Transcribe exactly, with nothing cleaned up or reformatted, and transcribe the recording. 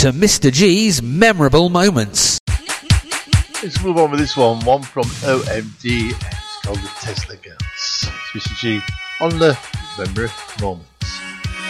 to Mister G's memorable moments. Let's move on with this one, one from O M D, and it's called the Tesla Girls. It's Mister G on the memorable moment.